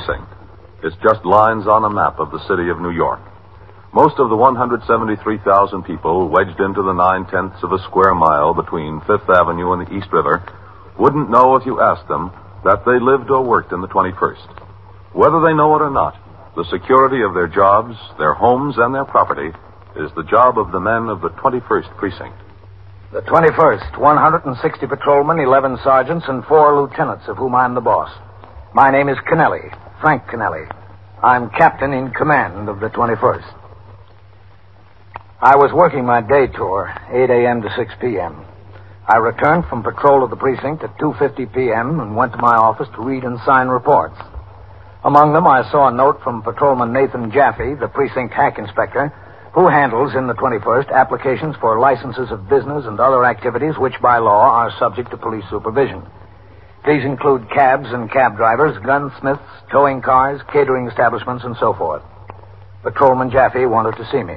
precinct. It's just lines on a map of the city of New York. Most of the 173,000 people wedged into the 9/10 of a square mile between Fifth Avenue and the East River wouldn't know if you asked them that they lived or worked in the 21st. Whether they know it or not, the security of their jobs, their homes, and their property is the job of the men of the 21st Precinct. The 21st, 160 patrolmen, 11 sergeants, and 4 lieutenants, of whom I'm the boss. My name is Kennelly, Frank Kennelly. I'm captain in command of the 21st. I was working my day tour, 8 a.m. to 6 p.m. I returned from patrol of the precinct at 2:50 p.m. and went to my office to read and sign reports. Among them, I saw a note from Patrolman Nathan Jaffe, the precinct hack inspector, who handles in the 21st applications for licenses of business and other activities which by law are subject to police supervision. These include cabs and cab drivers, gunsmiths, towing cars, catering establishments, and so forth. Patrolman Jaffe wanted to see me.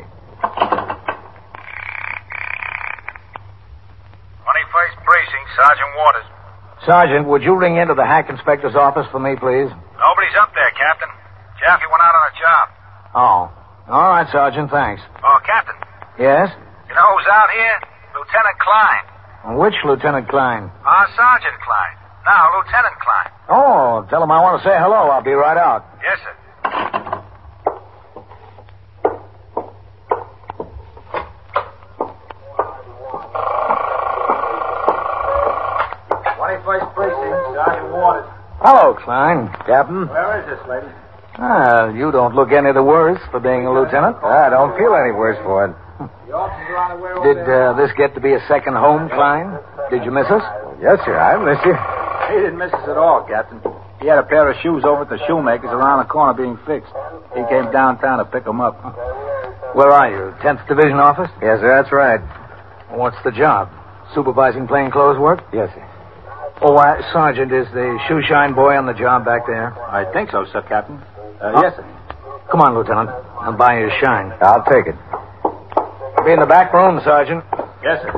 21st Precinct, Sergeant Waters. Sergeant, would you ring into the hack inspector's office for me, please? Nobody's up there, Captain. Jaffe went out on a job. Oh. All right, Sergeant, thanks. Oh, Captain. Yes? You know who's out here? Lieutenant Klein. Which Lieutenant Klein? Sergeant Klein. No, Lieutenant Klein. Oh, tell him I want to say hello. I'll be right out. Yes, sir. 21st Precinct, Sergeant Waters. Hello, Klein. Captain. Where is this lady? You don't look any the worse for being a lieutenant. I don't feel any worse for it. The officers are on the way over Did there. this get to be a second home, Klein? Did you miss us? Yes, sir. I miss you. He didn't miss us at all, Captain. He had a pair of shoes over at the shoemaker's around the corner being fixed. He came downtown to pick them up. Where are you? 10th Division office? Yes, sir. That's right. What's the job? Supervising plainclothes work? Yes, sir. Oh, Sergeant, is the shoeshine boy on the job back there? I think so, sir, Captain. Yes, sir. Come on, Lieutenant. I'll buy you a shine. I'll take it. Be in the back room, Sergeant. Yes, sir.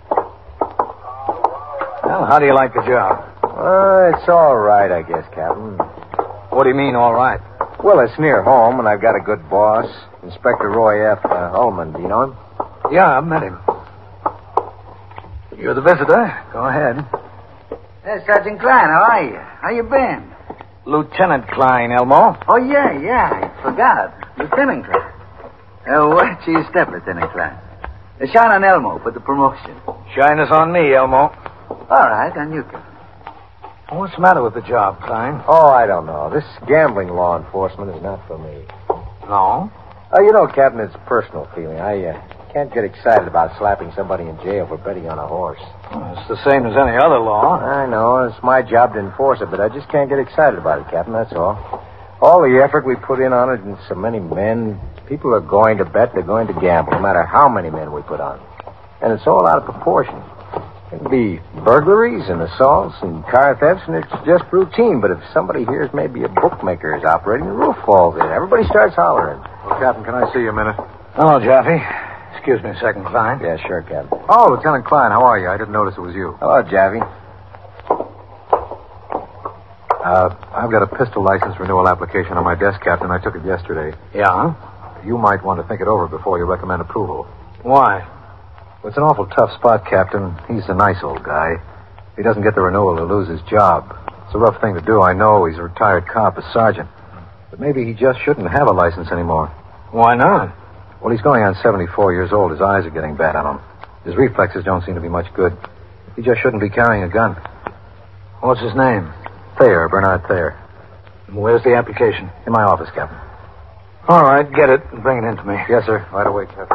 Well, how do you like the job? It's all right, I guess, Captain. What do you mean, all right? Well, it's near home, and I've got a good boss. Inspector Roy F. Ullman. Do you know him? Yeah, I've met him. You're the visitor. Go ahead. Hey, Sergeant Klein, how are you? How you been? Lieutenant Klein, Elmo. Oh, yeah, I forgot. Lieutenant Klein. Watch your step, Lieutenant Klein. Shine on Elmo for the promotion. Shine us on me, Elmo. All right, on you, Captain. What's the matter with the job, Klein? Oh, I don't know. This gambling law enforcement is not for me. No? You know, Captain, it's a personal feeling. I can't get excited about slapping somebody in jail for betting on a horse. Well, it's the same as any other law. I know. It's my job to enforce it, but I just can't get excited about it, Captain, that's all. All the effort we put in on it and so many men, people are going to bet, they're going to gamble, no matter how many men we put on. And it's all out of proportion. It'll be burglaries and assaults and car thefts, and it's just routine. But if somebody hears maybe a bookmaker is operating, the roof falls in. Everybody starts hollering. Well, Captain, can I see you a minute? Hello, Jaffe. Excuse me a second, Klein. Yeah, sure, Captain. Oh, Lieutenant Klein, how are you? I didn't notice it was you. Hello, Jaffe. I've got a pistol license renewal application on my desk, Captain. I took it yesterday. Yeah? You might want to think it over before you recommend approval. Why? Well, it's an awful tough spot, Captain. He's a nice old guy. If he doesn't get the renewal, he'll lose his job. It's a rough thing to do, I know. He's a retired cop, a sergeant. But maybe he just shouldn't have a license anymore. Why not? Well, he's going on 74 years old. His eyes are getting bad on him. His reflexes don't seem to be much good. He just shouldn't be carrying a gun. What's his name? Thayer, Bernard Thayer. Where's the application? In my office, Captain. All right, get it and bring it in to me. Yes, sir. Right away, Captain.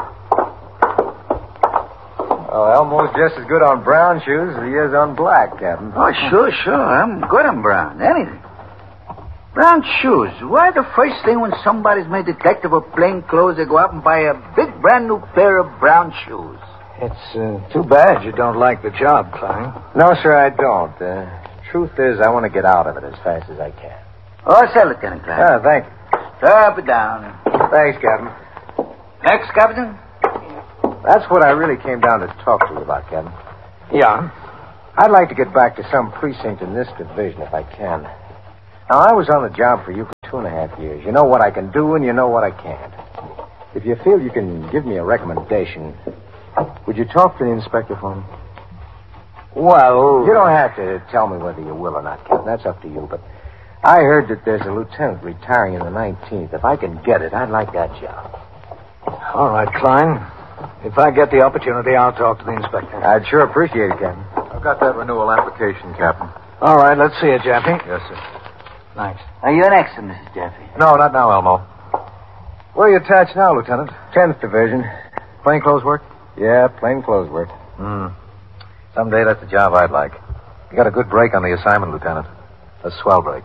Oh, Elmo's just as good on brown shoes as he is on black, Captain. Oh, sure. I'm good on brown. Anything. Brown shoes. Why the first thing when somebody's made detective of plain clothes, they go out and buy a big brand new pair of brown shoes? It's too bad you don't like the job, Klein. No, sir, I don't. Truth is, I want to get out of it as fast as I can. Oh, sir, Lieutenant Klein. Thank you. Up and down. Thanks, Captain. Next, Captain. That's what I really came down to talk to you about, Captain. Yeah? I'd like to get back to some precinct in this division if I can. Now, I was on the job for you for 2.5 years. You know what I can do and you know what I can't. If you feel you can give me a recommendation, would you talk to the inspector for me? Well... You don't have to tell me whether you will or not, Captain. That's up to you. But I heard that there's a lieutenant retiring in the 19th. If I can get it, I'd like that job. All right, Klein. If I get the opportunity, I'll talk to the inspector. I'd sure appreciate it, Captain. I've got that renewal application, Captain. All right, let's see it, Jeffy. Yes, sir. Thanks. You're next, Mrs. Jeffy. No, not now, Elmo. Where are you attached now, Lieutenant? 10th Division. Plainclothes work? Yeah, plain clothes work. Someday that's a job I'd like. You got a good break on the assignment, Lieutenant. A swell break.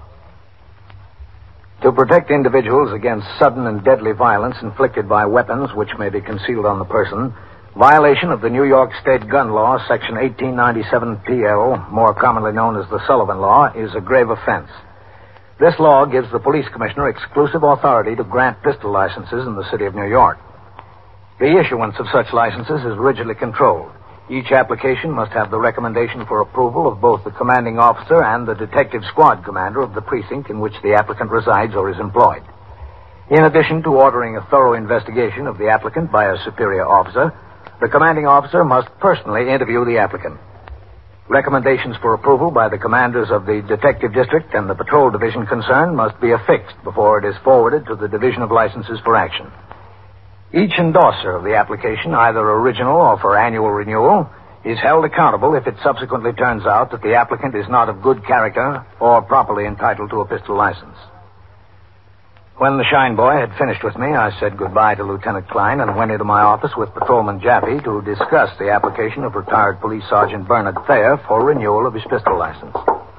To protect individuals against sudden and deadly violence inflicted by weapons which may be concealed on the person, violation of the New York State Gun Law, Section 1897 PL, more commonly known as the Sullivan Law, is a grave offense. This law gives the police commissioner exclusive authority to grant pistol licenses in the city of New York. The issuance of such licenses is rigidly controlled. Each application must have the recommendation for approval of both the commanding officer and the detective squad commander of the precinct in which the applicant resides or is employed. In addition to ordering a thorough investigation of the applicant by a superior officer, the commanding officer must personally interview the applicant. Recommendations for approval by the commanders of the detective district and the patrol division concerned must be affixed before it is forwarded to the Division of Licenses for action. Each endorser of the application, either original or for annual renewal, is held accountable if it subsequently turns out that the applicant is not of good character or properly entitled to a pistol license. When the Shine Boy had finished with me, I said goodbye to Lieutenant Klein and went into my office with Patrolman Jaffe to discuss the application of retired Police Sergeant Bernard Thayer for renewal of his pistol license.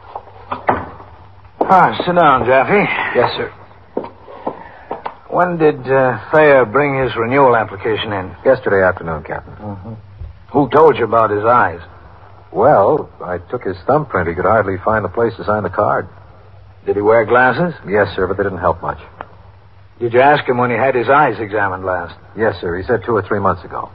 Sit down, Jaffe. Yes, sir. When did Thayer bring his renewal application in? Yesterday afternoon, Captain. Who told you about his eyes? Well, I took his thumbprint. He could hardly find the place to sign the card. Did he wear glasses? Yes, sir, but they didn't help much. Did you ask him when he had his eyes examined last? Yes, sir. He said 2 or 3 months ago.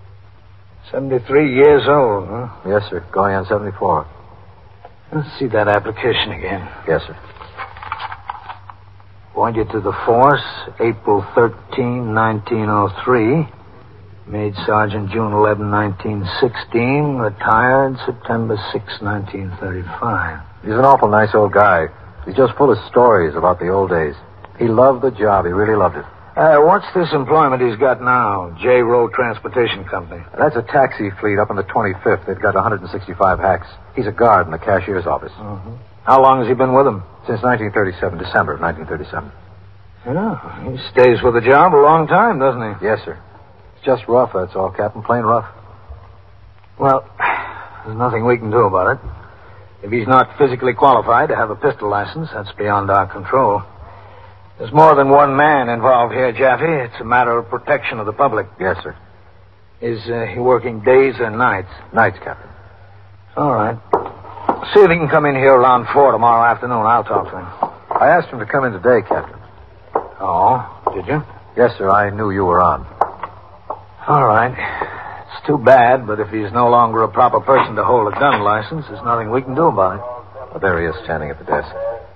73 years old, huh? Yes, sir. Going on 74. Let's see that application again. Yes, sir. Appointed to the force, April 13, 1903. Made Sergeant June 11, 1916. Retired September 6, 1935. He's an awful nice old guy. He's just full of stories about the old days. He loved the job. He really loved it. What's this employment he's got now? J. Rowe Transportation Company. That's a taxi fleet up on the 25th. They've got 165 hacks. He's a guard in the cashier's office. How long has he been with them? Since 1937, December of 1937. Yeah, he stays with the job a long time, doesn't he? Yes, sir. It's just rough, that's all, Captain. Plain rough. Well, there's nothing we can do about it. If he's not physically qualified to have a pistol license, that's beyond our control. There's more than one man involved here, Jaffe. It's a matter of protection of the public. Yes, sir. Is he working days or nights? Nights, Captain. All right. See if he can come in here around 4 tomorrow afternoon. I'll talk to him. I asked him to come in today, Captain. Oh, did you? Yes, sir. I knew you were on. All right. It's too bad, but if he's no longer a proper person to hold a gun license, there's nothing we can do about it. Well, there he is, standing at the desk.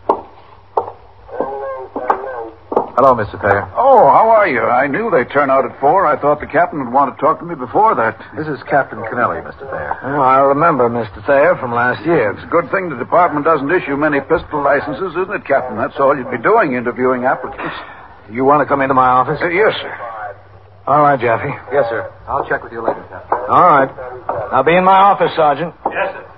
Hello, Mr. Thayer. Oh, how are you? I knew they'd turn out at 4. I thought the captain would want to talk to me before that. This is Captain Kennelly, Mr. Thayer. Oh, I remember Mr. Thayer from last year. It's a good thing the department doesn't issue many pistol licenses, isn't it, Captain? That's all you'd be doing, interviewing applicants. You want to come into my office? Yes, sir. All right, Jaffe. Yes, sir. I'll check with you later, Captain. All right. I'll be in my office, Sergeant. Yes, sir.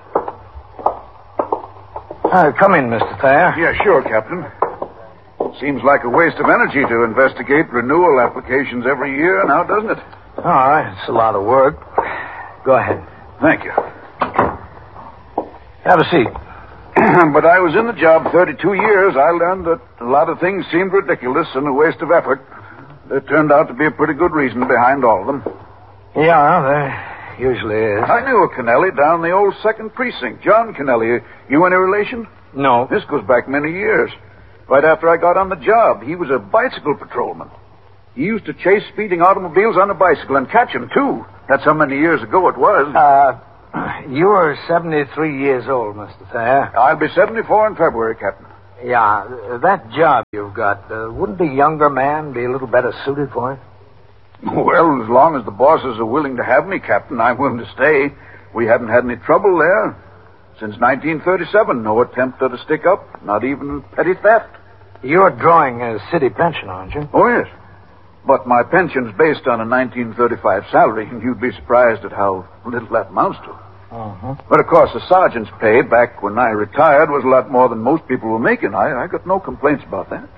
Come in, Mr. Thayer. Yeah, sure, Captain. Seems like a waste of energy to investigate renewal applications every year now, doesn't it? All right. It's a lot of work. Go ahead. Thank you. Have a seat. But I was in the job 32 years. I learned that a lot of things seemed ridiculous and a waste of effort. There turned out to be a pretty good reason behind all of them. Yeah, there usually is. I knew a Kennelly down the old 2nd Precinct. John Kennelly. You any relation? No. This goes back many years. Right after I got on the job, he was a bicycle patrolman. He used to chase speeding automobiles on a bicycle and catch them, too. That's how many years ago it was. You are 73 years old, Mr. Thayer. I'll be 74 in February, Captain. Yeah, that job you've got, wouldn't a younger man be a little better suited for it? Well, as long as the bosses are willing to have me, Captain, I'm willing to stay. We haven't had any trouble there. Since 1937, no attempt at a stick-up, not even petty theft. You're drawing a city pension, aren't you? Oh, yes. But my pension's based on a 1935 salary, and you'd be surprised at how little that amounts to. Uh-huh. But, of course, the sergeant's pay back when I retired was a lot more than most people were making. I got no complaints about that.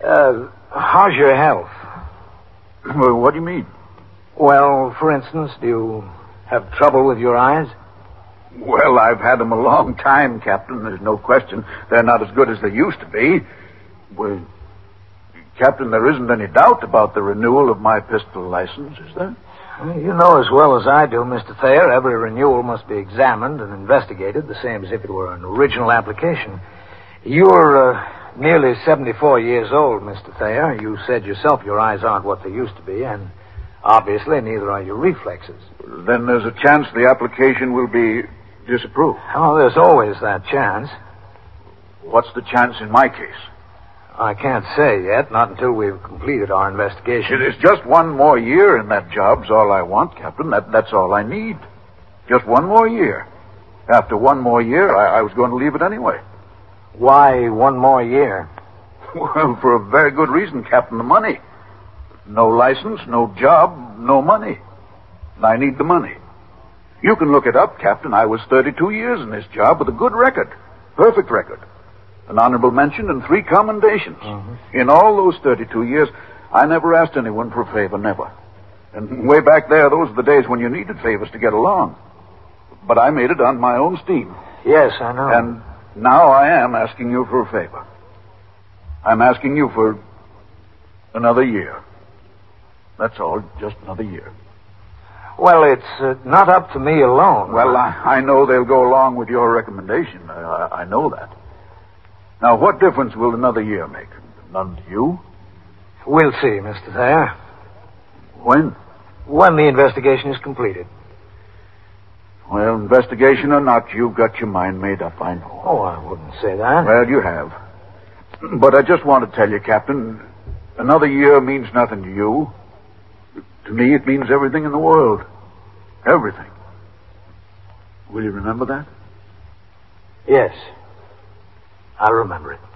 How's your health? Well, what do you mean? Well, for instance, do you have trouble with your eyes? Well, I've had them a long time, Captain. There's no question. They're not as good as they used to be. Well, Captain, there isn't any doubt about the renewal of my pistol license, is there? Well, you know as well as I do, Mr. Thayer, every renewal must be examined and investigated, the same as if it were an original application. You're nearly 74 years old, Mr. Thayer. You said yourself your eyes aren't what they used to be, and obviously neither are your reflexes. Then there's a chance the application will be disapproved. Oh, there's always that chance. What's the chance in my case? I can't say yet, not until we've completed our investigation. It is just one more year in that job's all I want, Captain. That's all I need. Just one more year. After one more year, I was going to leave it anyway. Why one more year? Well, for a very good reason, Captain, the money. No license, no job, no money. I need the money. You can look it up, Captain. I was 32 years in this job with a good record. Perfect record. An honorable mention and 3 commendations. Mm-hmm. In all those 32 years, I never asked anyone for a favor, never. And way back there, those are the days when you needed favors to get along. But I made it on my own steam. Yes, I know. And now I am asking you for a favor. I'm asking you for another year. That's all, just another year. Well, it's not up to me alone. Well, I know they'll go along with your recommendation. I know that. Now, what difference will another year make? None to you? We'll see, Mr. Thayer. When? When the investigation is completed. Well, investigation or not, you've got your mind made up, I know. Oh, I wouldn't say that. Well, you have. But I just want to tell you, Captain, another year means nothing to you. To me, it means everything in the world. Everything. Will you remember that? Yes. I'll remember it.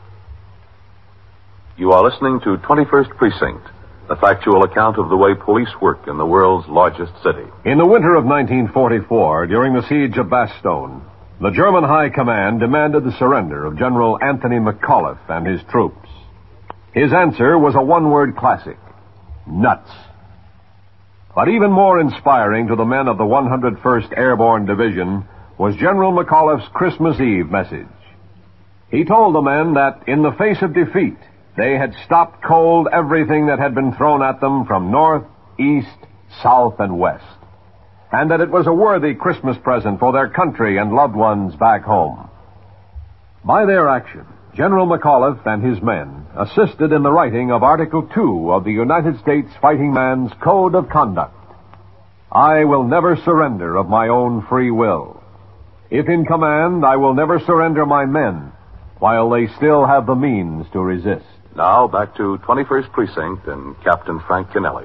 You are listening to 21st Precinct, a factual account of the way police work in the world's largest city. In the winter of 1944, during the siege of Bastogne, the German High Command demanded the surrender of General Anthony McAuliffe and his troops. His answer was a one-word classic: nuts. But even more inspiring to the men of the 101st Airborne Division was General McAuliffe's Christmas Eve message. He told the men that, in the face of defeat, they had stopped cold everything that had been thrown at them from north, east, south, and west, and that it was a worthy Christmas present for their country and loved ones back home. By their action, General McAuliffe and his men assisted in the writing of Article 2 of the United States Fighting Man's Code of Conduct. I will never surrender of my own free will. If in command, I will never surrender my men while they still have the means to resist. Now, back to 21st Precinct and Captain Frank Kennelly.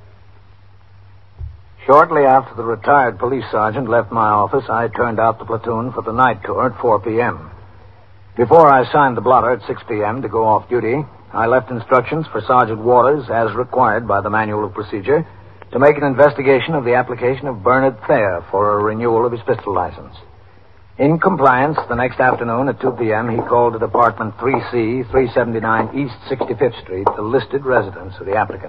Shortly after the retired police sergeant left my office, I turned out the platoon for the night tour at 4 p.m. Before I signed the blotter at 6 p.m. to go off duty, I left instructions for Sergeant Waters, as required by the Manual of Procedure, to make an investigation of the application of Bernard Thayer for a renewal of his pistol license. In compliance, the next afternoon at 2 p.m., he called at apartment 3C, 379 East 65th Street, the listed residence of the applicant.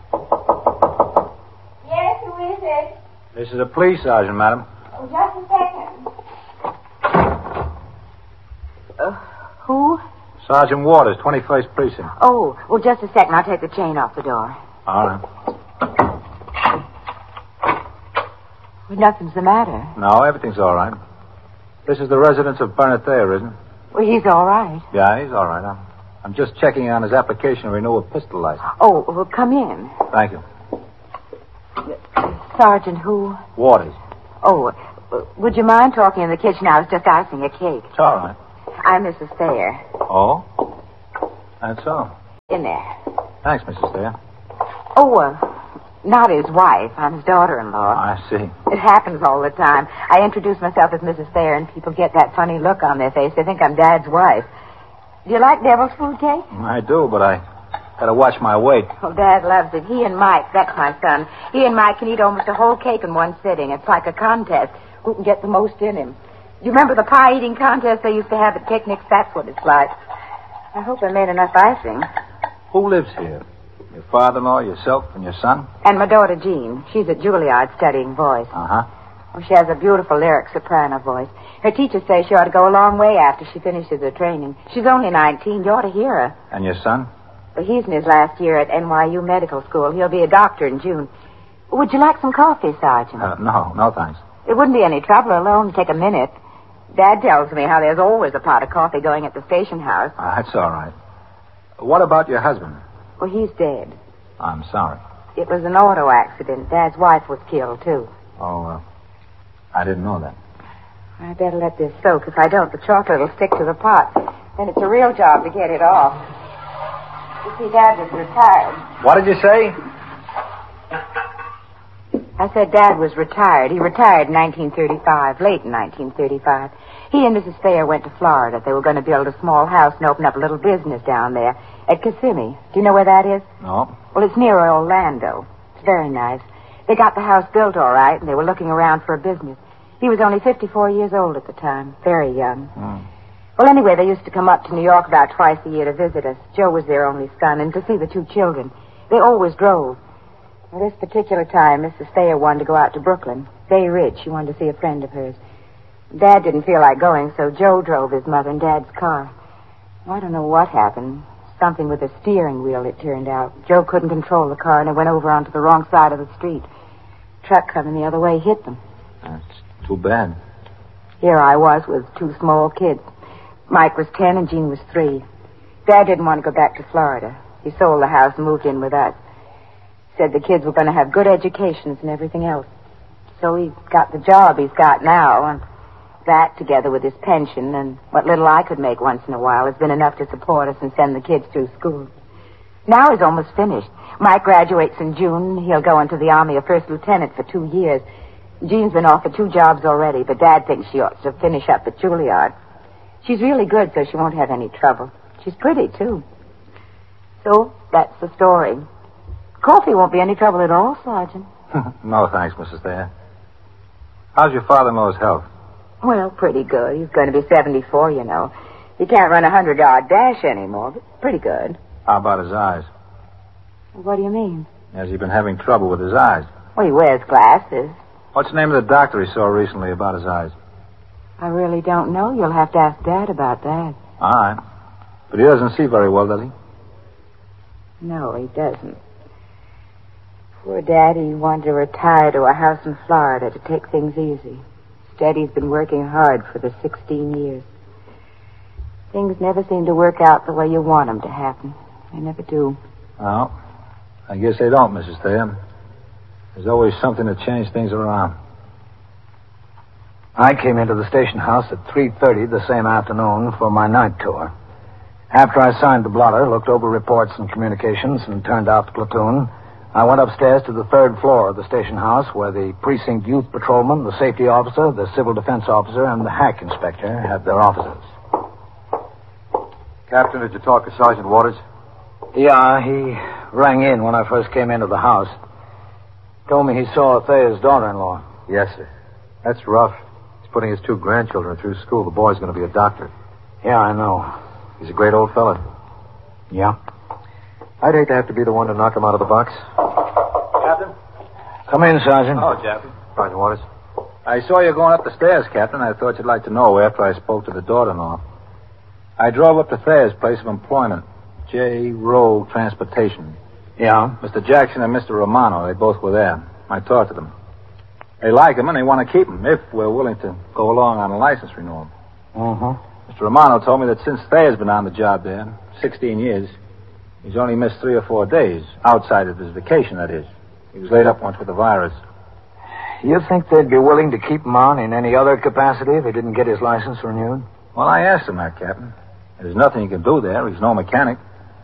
Yes, who is it? This is a police sergeant, madam. Oh, just a second. Who? Sergeant Waters, 21st Precinct. Oh, well, just a second. I'll take the chain off the door. All right. Well, nothing's the matter. No, everything's all right. This is the residence of Bernard Thayer, isn't it? Well, he's all right. Yeah, he's all right. I'm just checking on his application to renew a pistol license. Oh, well, come in. Thank you. Sergeant who? Waters. Oh, would you mind talking in the kitchen? I was just icing a cake. It's all right. I'm Mrs. Thayer. Oh? That's all. In there. Thanks, Mrs. Thayer. Not his wife. I'm his daughter-in-law. I see. It happens all the time. I introduce myself as Mrs. Thayer, and people get that funny look on their face. They think I'm Dad's wife. Do you like devil's food cake? I do, but I gotta watch my weight. Oh, Dad loves it. He and Mike, that's my son. He and Mike can eat almost a whole cake in one sitting. It's like a contest. Who can get the most in him? You remember the pie-eating contest they used to have at picnics? That's what it's like. I hope I made enough icing. Who lives here? Your father-in-law, yourself, and your son? And my daughter, Jean. She's at Juilliard studying voice. Uh-huh. Oh, she has a beautiful lyric soprano voice. Her teacher says she ought to go a long way after she finishes her training. She's only 19. You ought to hear her. And your son? Well, he's in his last year at NYU Medical School. He'll be a doctor in June. Would you like some coffee, Sergeant? No, thanks. It wouldn't be any trouble. It'll only take a minute. Dad tells me how there's always a pot of coffee going at the station house. That's all right. What about your husband? Well, he's dead. I'm sorry. It was an auto accident. Dad's wife was killed, too. Oh, I didn't know that. I better let this soak. If I don't, the chocolate will stick to the pot. Then it's a real job to get it off. You see, Dad was retired. What did you say? I said Dad was retired. He retired in 1935, late in 1935. He and Mrs. Thayer went to Florida. They were going to build a small house and open up a little business down there at Kissimmee. Do you know where that is? No. Well, it's near Orlando. It's very nice. They got the house built all right, and they were looking around for a business. He was only 54 years old at the time, very young. Well, anyway, they used to come up to New York about twice a year to visit us. Joe was their only son, and to see the two children. They always drove. Well, this particular time, Mrs. Thayer wanted to go out to Brooklyn. Bay Ridge. She wanted to see a friend of hers. Dad didn't feel like going, so Joe drove his mother in Dad's car. Well, I don't know what happened. Something with the steering wheel, it turned out. Joe couldn't control the car, and it went over onto the wrong side of the street. Truck coming the other way hit them. That's too bad. Here I was with two small kids. Mike was 10 and Jean was 3. Dad didn't want to go back to Florida. He sold the house and moved in with us. Said the kids were going to have good educations and everything else. So he got the job he's got now, and that, together with his pension and what little I could make once in a while, has been enough to support us and send the kids through school. Now he's almost finished. Mike graduates in June. He'll go into the Army, a first lieutenant, for 2 years. Jean's been offered 2 jobs already, but Dad thinks she ought to finish up at Juilliard. She's really good, so she won't have any trouble. She's pretty, too. So, that's the story. Coffee won't be any trouble at all, Sergeant. No, thanks, Mrs. Thayer. How's your father-in-law's health? Well, pretty good. He's going to be 74, you know. He can't run a 100-yard dash anymore, but pretty good. How about his eyes? What do you mean? Has he been having trouble with his eyes? Well, he wears glasses. What's the name of the doctor he saw recently about his eyes? I really don't know. You'll have to ask Dad about that. All right. But he doesn't see very well, does he? No, he doesn't. Poor Daddy wanted to retire to a house in Florida to take things easy. Instead, he's been working hard for the 16 years. Things never seem to work out the way you want them to happen. They never do. Well, I guess they don't, Mrs. Thayer. There's always something to change things around. I came into the station house at 3:30 the same afternoon for my night tour. After I signed the blotter, looked over reports and communications, and turned out the platoon, I went upstairs to the 3rd floor of the station house where the precinct youth patrolman, the safety officer, the civil defense officer, and the hack inspector have their offices. Captain, did you talk to Sergeant Waters? Yeah, he rang in when I first came into the house. Told me he saw Thayer's daughter-in-law. Yes, sir. That's rough. He's putting his 2 grandchildren through school. The boy's going to be a doctor. Yeah, I know. He's a great old fella. Yeah? I'd hate to have to be the one to knock him out of the box. Captain? Come in, Sergeant. Oh, Captain. Sergeant Waters. I saw you going up the stairs, Captain. I thought you'd like to know after I spoke to the daughter-in-law. I drove up to Thayer's place of employment, J. Rowe Transportation. Yeah? Mr. Jackson and Mr. Romano, they both were there. I talked to them. They like him and they want to keep him if we're willing to go along on a license renewal. Mm-hmm. Mr. Romano told me that since Thayer's been on the job there, 16 years, he's only missed 3 or 4 days, outside of his vacation, that is. He was laid up once with the virus. You think they'd be willing to keep him on in any other capacity if he didn't get his license renewed? Well, I asked him that, Captain. There's nothing he can do there. He's no mechanic.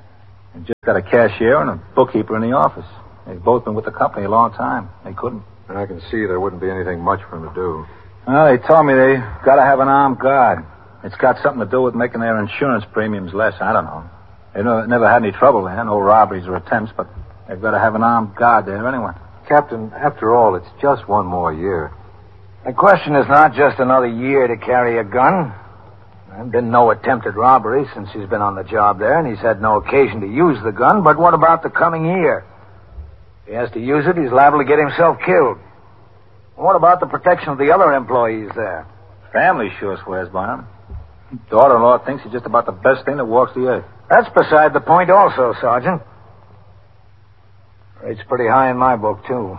And just got a cashier and a bookkeeper in the office. They've both been with the company a long time. They couldn't. And I can see there wouldn't be anything much for him to do. Well, they told me they got to have an armed guard. It's got something to do with making their insurance premiums less. I don't know. They never had any trouble there, no robberies or attempts, but they've got to have an armed guard there anyway. Captain, after all, it's just one more year. The question is not just another year to carry a gun. There's been no attempted robbery since he's been on the job there, and he's had no occasion to use the gun. But what about the coming year? If he has to use it, he's liable to get himself killed. What about the protection of the other employees there? Family sure swears by him. Daughter-in-law thinks he's just about the best thing that walks the earth. That's beside the point also, Sergeant. Rate's pretty high in my book, too.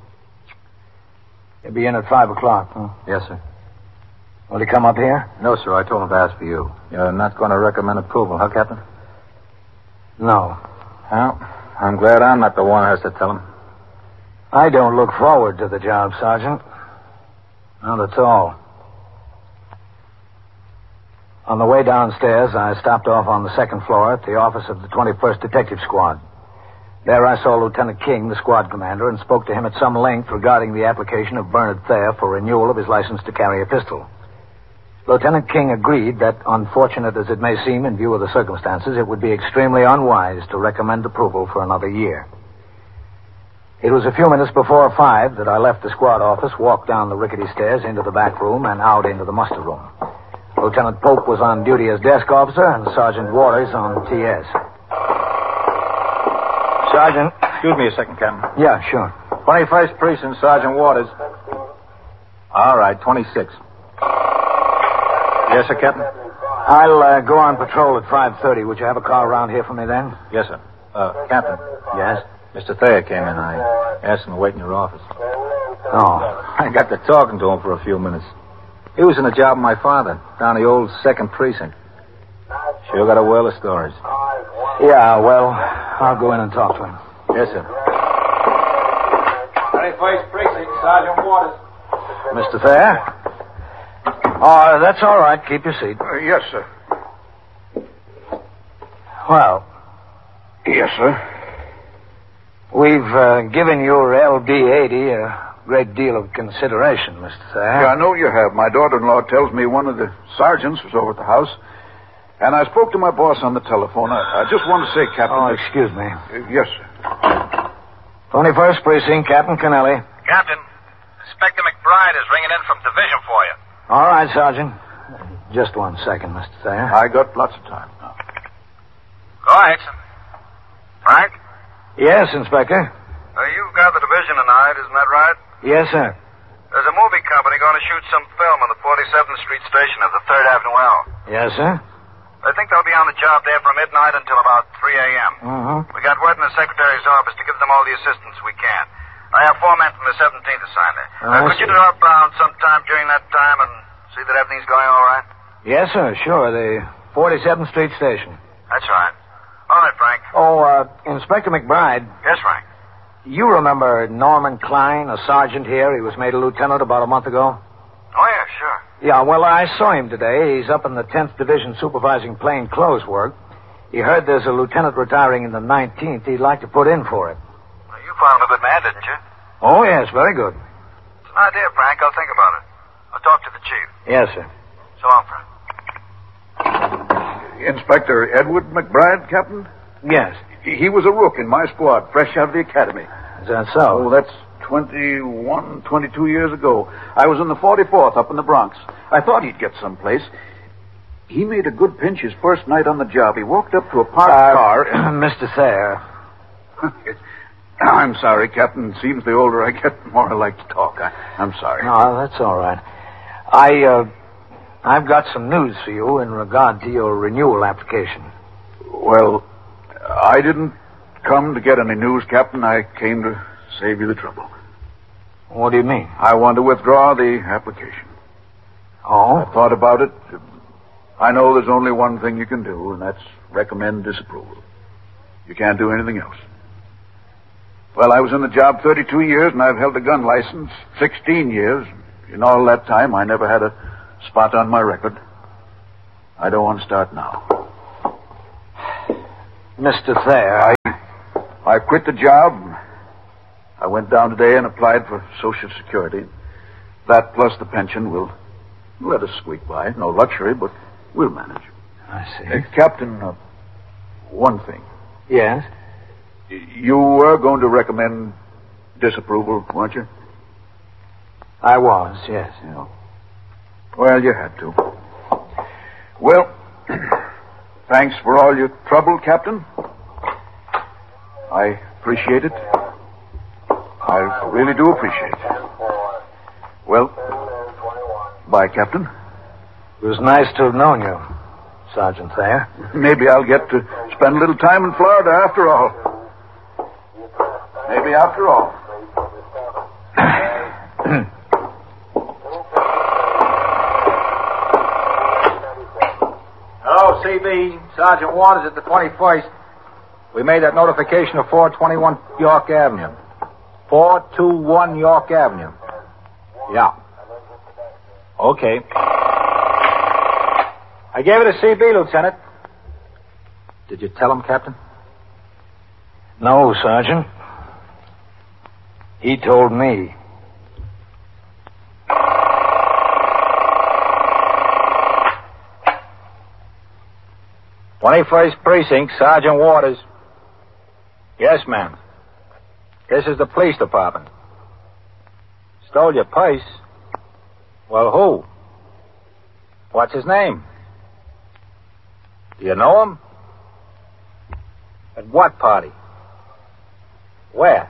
He'll be in at 5 o'clock, huh? Yes, sir. Will he come up here? No, sir. I told him to ask for you. You're not going to recommend approval, huh, Captain? No. Well, I'm glad I'm not the one who has to tell him. I don't look forward to the job, Sergeant. Not at all. On the way downstairs, I stopped off on the second floor at the office of the 21st Detective Squad. There I saw Lieutenant King, the squad commander, and spoke to him at some length regarding the application of Bernard Thayer for renewal of his license to carry a pistol. Lieutenant King agreed that, unfortunate as it may seem in view of the circumstances, it would be extremely unwise to recommend approval for another year. It was a few minutes before 5 that I left the squad office, walked down the rickety stairs into the back room, and out into the muster room. Lieutenant Pope was on duty as desk officer, and Sergeant Waters on TS. Sergeant. Excuse me a second, Captain. Yeah, sure. 21st Precinct, Sergeant Waters. All right, 26. Yes, sir, Captain? I'll go on patrol at 5:30. Would you have a car around here for me then? Yes, sir. Captain. Yes? Mr. Thayer came in. I asked him to wait in your office. Oh. I got to talking to him for a few minutes. He was in the job of my father, down the old 2nd Precinct. Sure got a well of stories. Yeah, well, I'll go in and talk to him. Yes, sir. 21st Precinct, Sergeant Waters. Mr. Thayer? Oh, that's all right. Keep your seat. Yes, sir. Well, Yes, sir. we've given your LD-80 a great deal of consideration, Mr. Thayer. Yeah, I know you have. My daughter-in-law tells me one of the sergeants was over at the house. And I spoke to my boss on the telephone. I just want to say, Captain... Oh, excuse me. Yes, sir. 21st Precinct, Captain Kennelly. Captain, Inspector McBride is ringing in from division for you. All right, Sergeant. Just 1 second, Mr. Thayer. I got lots of time now. Go ahead, son. Frank? Yes, Inspector. You've got the division tonight, isn't that right? Yes, sir. There's a movie company going to shoot some film on the 47th Street station of the 3rd Avenue L. Yes, sir. I think they'll be on the job there from midnight until about 3 a.m. Mm-hmm. We got word in the secretary's office to give them all the assistance we can. I have 4 men from the 17th assigned there. Could you drop down sometime during that time and see that everything's going all right? Yes, sir, sure. The 47th Street station. That's right. All right, Frank. Oh, Inspector McBride, Yes, Frank. you remember Norman Klein, a sergeant here? He was made a lieutenant about a month ago. Oh, yeah, sure. Yeah, well, I saw him today. He's up in the 10th Division supervising plain clothes work. He heard there's a lieutenant retiring in the 19th. He'd like to put in for it. Well, you found him a good man, didn't you? Oh, yes, very good. It's an idea, Frank. I'll think about it. I'll talk to the chief. Yes, sir. So long, Frank. Inspector Edward McBride, Captain? Yes. He was a rook in my squad, fresh out of the academy. Is that so? Oh, that's 21, 22 years ago. I was in the 44th up in the Bronx. I thought he'd get someplace. He made a good pinch his first night on the job. He walked up to a parked car. Mr. Thayer. I'm sorry, Captain. Seems the older I get, the more I like to talk. I'm sorry. No, that's all right. I've got some news for you in regard to your renewal application. Well, I didn't come to get any news, Captain. I came to save you the trouble. What do you mean? I want to withdraw the application. Oh? I thought about it. I know there's only one thing you can do, and that's recommend disapproval. You can't do anything else. Well, I was in the job 32 years, and I've held a gun license 16 years. In all that time, I never had a spot on my record. I don't want to start now. Mr. Thayer, I quit the job. I went down today and applied for Social Security. That plus the pension will let us squeak by. No luxury, but we'll manage. I see. Captain, one thing. Yes? You were going to recommend disapproval, weren't you? I was, yes. Yeah. Well, you had to. Well, thanks for all your trouble, Captain. I appreciate it. I really do appreciate it. Well, bye, Captain. It was nice to have known you, Sergeant Thayer. Maybe I'll get to spend a little time in Florida after all. Maybe after all. Hello, CB. Sergeant Waters at the 21st. We made that notification of 421 York Avenue. 421 York Avenue. Yeah. Okay. I gave it a CB, Lieutenant. Did you tell him, Captain? No, Sergeant. He told me. '21st Precinct, Sergeant Waters. Yes, ma'am. This is the police department. Stole your purse? Well, who? What's his name? Do you know him? At what party? Where?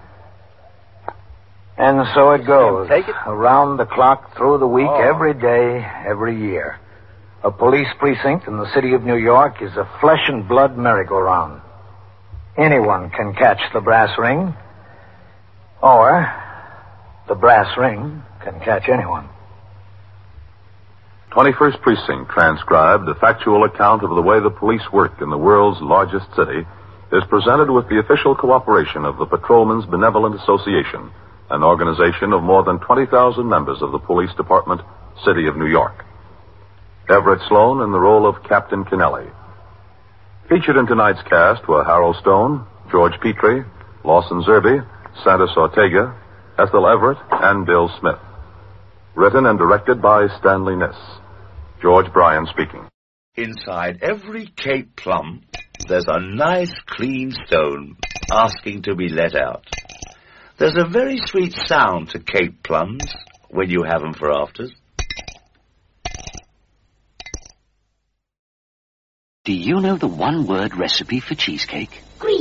And so it goes. Take it? Around the clock, through the week, every day, every year. A police precinct in the city of New York is a flesh and blood merry-go-round. Anyone can catch the brass ring, or the brass ring can catch anyone. 21st Precinct transcribed a factual account of the way the police work in the world's largest city is presented with the official cooperation of the Patrolmen's Benevolent Association, an organization of more than 20,000 members of the Police Department, City of New York. Everett Sloan in the role of Captain Kennelly. Featured in tonight's cast were Harold Stone, George Petrie, Lawson Zerby, Santos Ortega, Ethel Everett, and Bill Smith. Written and directed by Stanley Niss. George Bryan speaking. Inside every Cape plum, there's a nice clean stone asking to be let out. There's a very sweet sound to Cape plums when you have them for afters. Do you know the one-word recipe for cheesecake?